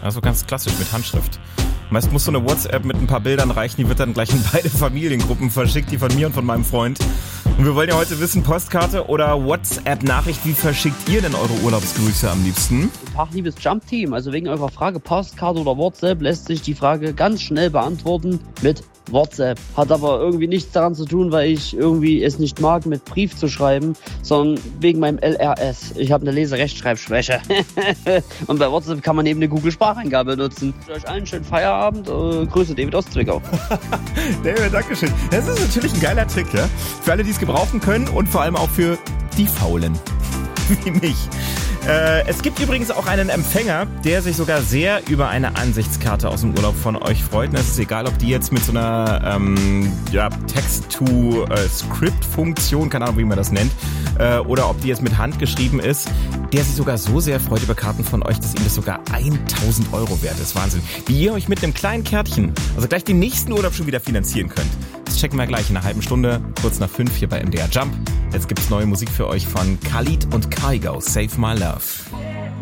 Also ganz klassisch mit Handschrift. Meist muss so eine WhatsApp mit ein paar Bildern reichen, die wird dann gleich in beide Familiengruppen verschickt, die von mir und von meinem Freund. Und wir wollen ja heute wissen, Postkarte oder WhatsApp-Nachricht, wie verschickt ihr denn eure Urlaubsgrüße am liebsten? Guten Tag, liebes Jump-Team. Also wegen eurer Frage Postkarte oder WhatsApp lässt sich die Frage ganz schnell beantworten mit WhatsApp. Hat aber irgendwie nichts daran zu tun, weil ich irgendwie es nicht mag, mit Brief zu schreiben, sondern wegen meinem LRS. Ich habe eine Leserechtschreibschwäche. Und bei WhatsApp kann man eben eine Google-Spracheingabe nutzen. Ich wünsche euch allen einen schönen Feierabend. Grüße David aus Zwickau. David, dankeschön. Das ist natürlich ein geiler Trick, ja? Für alle, die es gebrauchen können und vor allem auch für die Faulen. Wie mich. Es gibt übrigens auch einen Empfänger, der sich sogar sehr über eine Ansichtskarte aus dem Urlaub von euch freut. Und es ist egal, ob die jetzt mit so einer Text-to-Script-Funktion, keine Ahnung, wie man das nennt, oder ob die jetzt mit Hand geschrieben ist, der sich sogar so sehr freut über Karten von euch, dass ihm das sogar 1.000 Euro wert ist. Wahnsinn. Wie ihr euch mit einem kleinen Kärtchen, also gleich den nächsten Urlaub schon wieder finanzieren könnt. Das checken wir gleich in einer halben Stunde, kurz nach 5 hier bei MDR Jump. Jetzt gibt's neue Musik für euch von Khalid und Kygo, Save My Love.